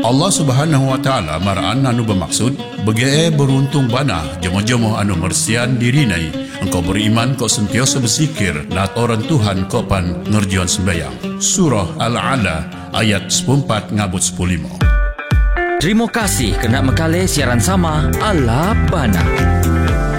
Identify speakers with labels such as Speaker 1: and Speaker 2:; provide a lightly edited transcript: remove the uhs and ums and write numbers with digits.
Speaker 1: Allah Subhanahu wa taala maraan anu bermaksud bege beruntung bana jemo-jemo anu mersian dirinai engkau beriman kau sentiasa berzikir nat orang Tuhan kau pan ngerjuan sembahyang. Surah Al-Ala ayat 14 ngabut 15.
Speaker 2: Terima kasih kerana mekali siaran sama Ala Bana.